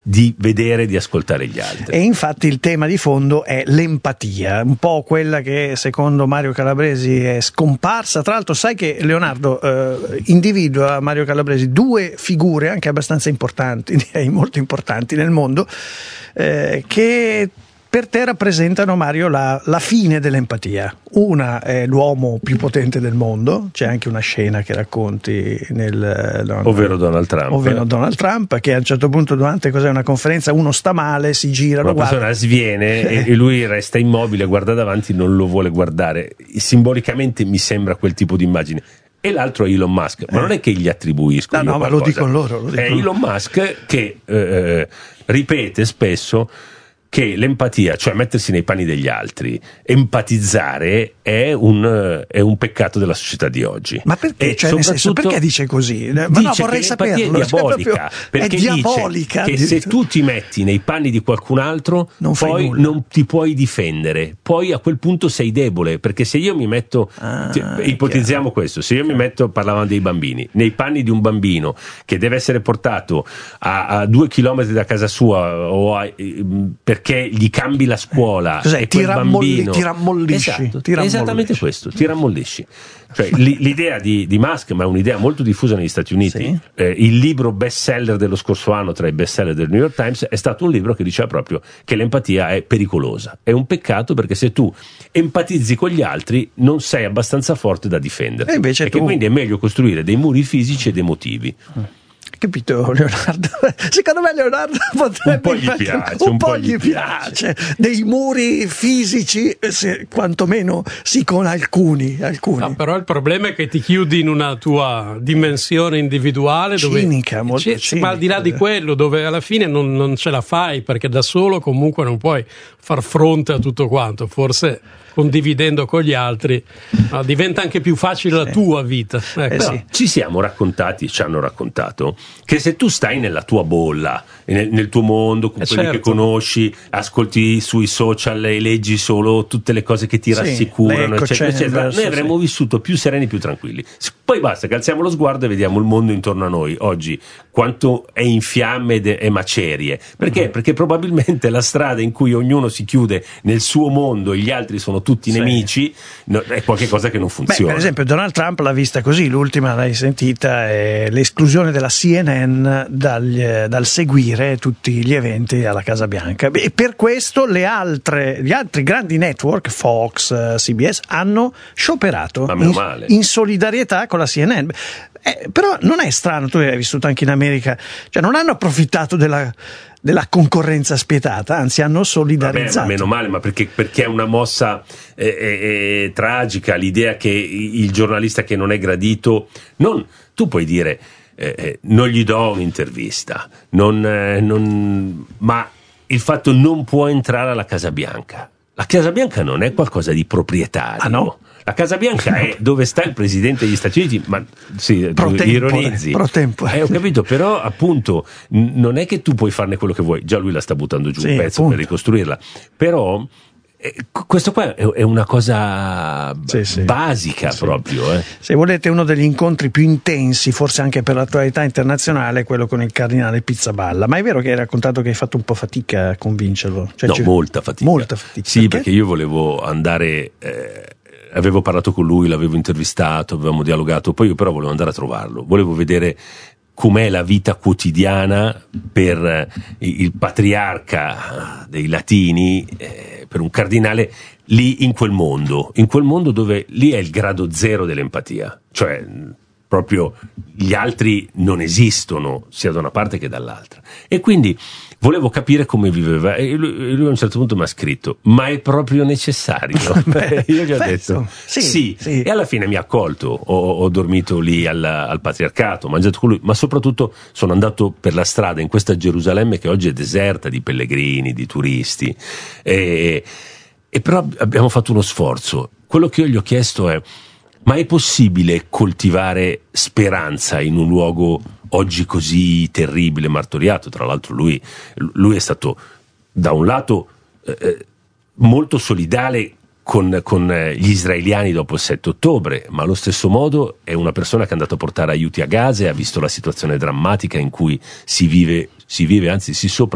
di vedere, di ascoltare gli altri. E infatti il tema di fondo è l'empatia, un po' quella che secondo Mario Calabresi è scomparsa. Tra l'altro sai che Leonardo individua Mario Calabresi due figure anche abbastanza importanti, direi molto importanti nel mondo, che per te rappresentano, Mario, la fine dell'empatia. Una è l'uomo più potente del mondo, c'è anche una scena che racconti ovvero Donald Trump, che a un certo punto durante una conferenza uno sta male, si gira, una persona sviene e lui resta immobile, guarda davanti, non lo vuole guardare. Simbolicamente mi sembra quel tipo di immagine. E l'altro è Elon Musk, ma non è che gli attribuisco no, ma lo dicono loro. È Elon Musk che ripete spesso che l'empatia, cioè mettersi nei panni degli altri, empatizzare, è un peccato della società di oggi. Ma perché? Nel senso, perché dice così? Ma dice no, vorrei saperlo. È diabolica, perché è diabolica, dice che se tu ti metti nei panni di qualcun altro, poi non ti puoi difendere, poi a quel punto sei debole, perché se io mi metto, ipotizziamo questo, se io mi metto, parlavamo dei bambini, nei panni di un bambino che deve essere portato a 2 chilometri da casa sua perché gli cambi la scuola, e quel bambino ti rammollisci. Esatto, esattamente questo, ti rammollisci. Cioè, l'idea di Musk, ma è un'idea molto diffusa negli Stati Uniti, sì. Il libro bestseller dello scorso anno tra i bestseller del New York Times è stato un libro che diceva proprio che l'empatia è pericolosa, è un peccato, perché se tu empatizzi con gli altri non sei abbastanza forte da difenderti, e che quindi è meglio costruire dei muri fisici ed emotivi. Capito, Leonardo? Secondo me Leonardo potrebbe un po' gli piace. Dei muri fisici, quantomeno sì, con alcuni. No, però il problema è che ti chiudi in una tua dimensione individuale cinica, molto cinica. Ma al di là di quello, dove alla fine non ce la fai, perché da solo comunque non puoi far fronte a tutto quanto. Forse condividendo con gli altri diventa anche più facile la tua vita. Ecco. Ci hanno raccontato che se tu stai nella tua bolla, nel tuo mondo, con quelli che conosci, ascolti sui social e leggi solo tutte le cose che ti rassicurano, eccetera, noi avremmo vissuto più sereni, più tranquilli. Poi basta che alziamo lo sguardo e vediamo il mondo intorno a noi oggi quanto è in fiamme e macerie. Perché? Perché probabilmente la strada in cui ognuno si chiude nel suo mondo e gli altri sono tutti nemici è qualcosa che non funziona. Per esempio Donald Trump l'ha vista così, l'ultima l'hai sentita, è l'esclusione della CNN dal seguire tutti gli eventi alla Casa Bianca, e per questo gli altri grandi network, Fox, CBS, hanno scioperato in solidarietà con la CNN. Però non è strano, tu hai vissuto anche in America, cioè non hanno approfittato della concorrenza spietata, anzi hanno solidarizzato. Ma meno male, ma perché è una mossa tragica, l'idea che il giornalista che non è gradito, tu puoi dire non gli do un'intervista, ma il fatto non può entrare alla Casa Bianca. La Casa Bianca non è qualcosa di proprietario. Ah no? La Casa Bianca è dove sta il presidente degli Stati Uniti, ma sì, tu ironizzi. Pro tempore. Ho capito, però appunto non è che tu puoi farne quello che vuoi, già lui la sta buttando giù un pezzo per ricostruirla, però questo qua è una cosa basica proprio. Se volete, uno degli incontri più intensi, forse anche per l'attualità internazionale, è quello con il cardinale Pizzaballa. Ma è vero che hai raccontato che hai fatto un po' fatica a convincerlo? Molta fatica. Sì, perché io volevo andare... avevo parlato con lui, l'avevo intervistato, avevamo dialogato, poi io però volevo andare a trovarlo, volevo vedere com'è la vita quotidiana per il patriarca dei latini, per un cardinale lì in quel mondo dove lì è il grado zero dell'empatia, cioè proprio gli altri non esistono sia da una parte che dall'altra, e quindi volevo capire come viveva, e lui a un certo punto mi ha scritto: ma è proprio necessario? Io gli ho detto sì, e alla fine mi ha accolto, ho dormito lì al patriarcato, ho mangiato con lui, ma soprattutto sono andato per la strada in questa Gerusalemme che oggi è deserta di pellegrini, di turisti, e però abbiamo fatto uno sforzo. Quello che io gli ho chiesto è: ma è possibile coltivare speranza in un luogo oggi così terribile, martoriato? Tra l'altro lui è stato da un lato molto solidale con gli israeliani dopo il 7 ottobre, ma allo stesso modo è una persona che è andata a portare aiuti a Gaza e ha visto la situazione drammatica in cui si vive, anzi si